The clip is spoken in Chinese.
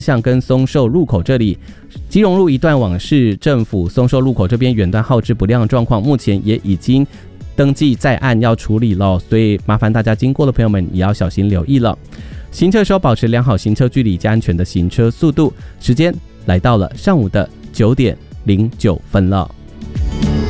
向跟松寿路口这里，基隆路一段往市政府松寿路口这边远端号志不亮状况，目前也已经登记在案要处理了，所以麻烦大家经过的朋友们也要小心留意了。行车时候保持良好行车距离加安全的行车速度。时间来到了上午的9:09了。